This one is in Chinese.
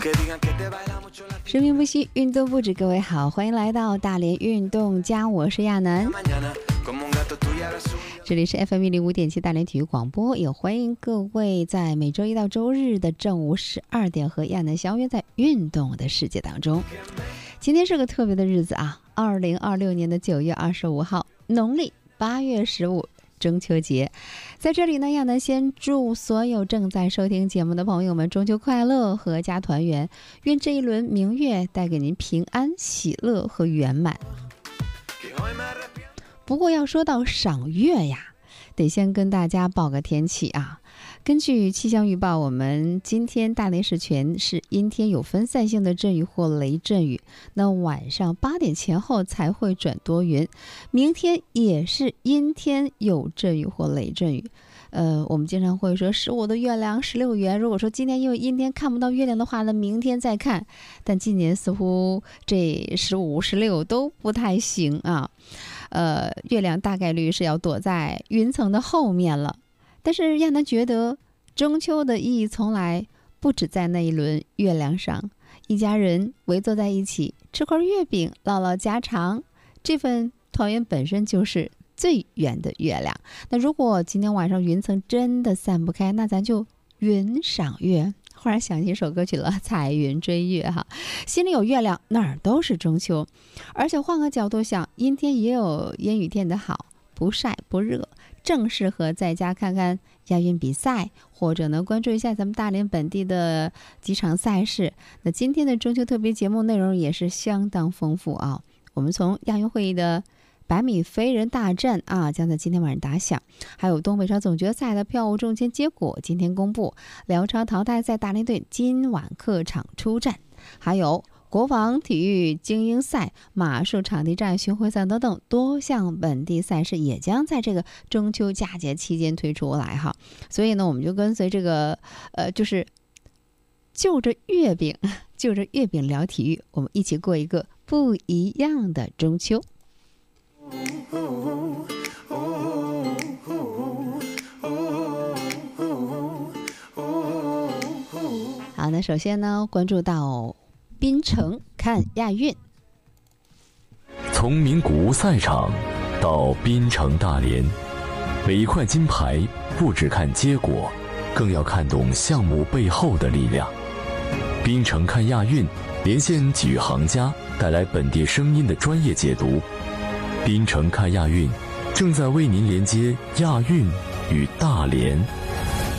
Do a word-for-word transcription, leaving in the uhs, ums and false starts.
生命不息，运动不止。各位好，欢迎来到大连运动家，我是亚楠。这里是 F M 一零五点七大连体育广播，也欢迎各位在每周一到周日的正午十二点和亚楠相约在运动的世界当中。今天是个特别的日子啊，二零二六年的九月二十五号，农历八月十五。中秋节，在这里呢，亚楠先祝所有正在收听节目的朋友们中秋快乐，阖家团圆，愿这一轮明月带给您平安、喜乐和圆满。不过要说到赏月呀，得先跟大家报个天气啊。根据气象预报，我们今天大连市全市阴天，有分散性的阵雨或雷阵雨，那晚上八点前后才会转多云。明天也是阴天，有阵雨或雷阵雨。呃，我们经常会说十五的月亮十六圆，如果说今天因为阴天看不到月亮的话呢，明天再看。但今年似乎这十五、十六都不太行啊。呃，月亮大概率是要躲在云层的后面了。但是亚楠觉得中秋的意义从来不止在那一轮月亮上，一家人围坐在一起吃块月饼，唠唠家常，这份团圆本身就是最圆的月亮。那如果今天晚上云层真的散不开，那咱就云赏月。忽然想起一首歌曲了，彩云追月哈，心里有月亮哪儿都是中秋。而且换个角度想，阴天也有阴雨天的好，不晒不热，正适合在家看看亚运比赛，或者呢关注一下咱们大连本地的几场赛事。那今天的中秋特别节目内容也是相当丰富啊。我们从亚运会议的百米飞人大战啊，将在今天晚上打响，还有东北超总决赛的票务中签结果今天公布，辽超淘汰赛大连队今晚客场出战，还有国防体育精英赛、马术场地战、巡回赛等等多项本地赛事也将在这个中秋佳节期间推出来哈。所以呢，我们就跟随这个呃，就是就着月饼，就着月饼聊体育，我们一起过一个不一样的中秋。好，那首先呢，关注到槟城看亚运。 从名古屋赛场到槟城大连，每一块金牌不只看结果，更要看懂项目背后的力量。槟城看亚运，连线体育行家，带来本地声音的专业解读。槟城看亚运正在为您连接亚运与大连。